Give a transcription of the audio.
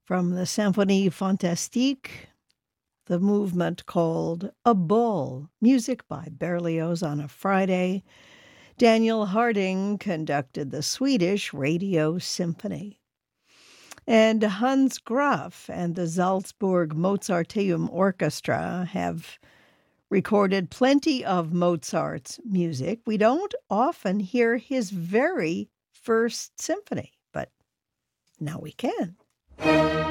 From the Symphonie Fantastique, the movement called A Ball, music by Berlioz on a Friday. Daniel Harding conducted the Swedish Radio Symphony. And Hans Graf and the Salzburg Mozarteum Orchestra have recorded plenty of Mozart's music. We don't often hear his very first symphony, but now we can.